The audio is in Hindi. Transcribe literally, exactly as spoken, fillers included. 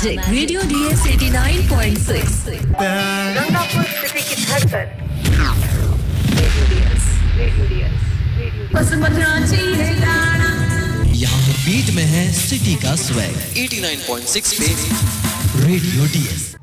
Magic radio DS eighty nine point six Gangapur city की धड़कन रेडियो डीएस रेडियो डीएस यहाँ बीट में है सिटी का swag eighty nine point six पे रेडियो डीएस।